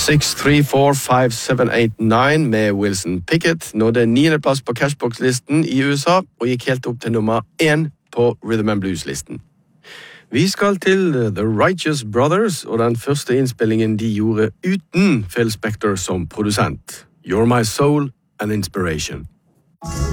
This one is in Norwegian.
6345789 med Wilson Pickett nådde 9. plass på Cashbox-listen i USA og gikk helt opp til nummer 1 på Rhythm and Blues-listen. Vi skal til The Righteous Brothers og den første innspillingen de gjorde uten Phil Spector som produsent. You're My Soul and Inspiration.